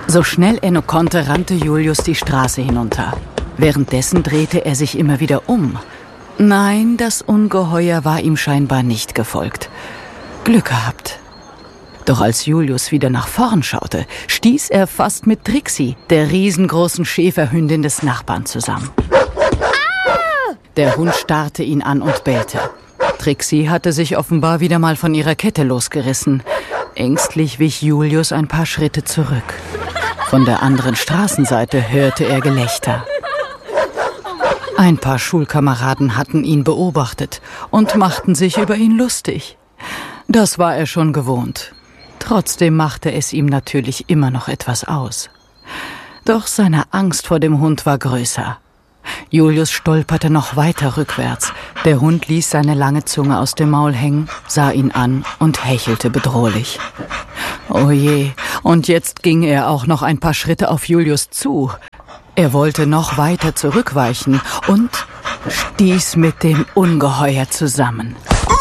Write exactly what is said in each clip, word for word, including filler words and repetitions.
So schnell er nur konnte, rannte Julius die Straße hinunter. Währenddessen drehte er sich immer wieder um. Nein, das Ungeheuer war ihm scheinbar nicht gefolgt. Glück gehabt. Doch als Julius wieder nach vorn schaute, stieß er fast mit Trixie, der riesengroßen Schäferhündin des Nachbarn, zusammen. Der Hund starrte ihn an und bellte. Trixie hatte sich offenbar wieder mal von ihrer Kette losgerissen. Ängstlich wich Julius ein paar Schritte zurück. Von der anderen Straßenseite hörte er Gelächter. Ein paar Schulkameraden hatten ihn beobachtet und machten sich über ihn lustig. Das war er schon gewohnt. Trotzdem machte es ihm natürlich immer noch etwas aus. Doch seine Angst vor dem Hund war größer. Julius stolperte noch weiter rückwärts. Der Hund ließ seine lange Zunge aus dem Maul hängen, sah ihn an und hechelte bedrohlich. Oh je, und jetzt ging er auch noch ein paar Schritte auf Julius zu. Er wollte noch weiter zurückweichen und stieß mit dem Ungeheuer zusammen.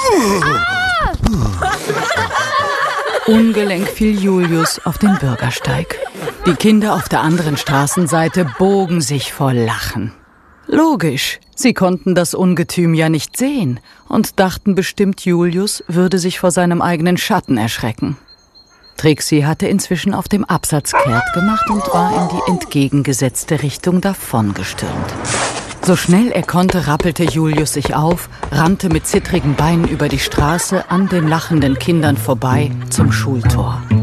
Ungelenk fiel Julius auf den Bürgersteig. Die Kinder auf der anderen Straßenseite bogen sich vor Lachen. Logisch, sie konnten das Ungetüm ja nicht sehen und dachten bestimmt, Julius würde sich vor seinem eigenen Schatten erschrecken. Trixie hatte inzwischen auf dem Absatz kehrt gemacht und war in die entgegengesetzte Richtung davongestürmt. So schnell er konnte, rappelte Julius sich auf, rannte mit zittrigen Beinen über die Straße an den lachenden Kindern vorbei zum Schultor.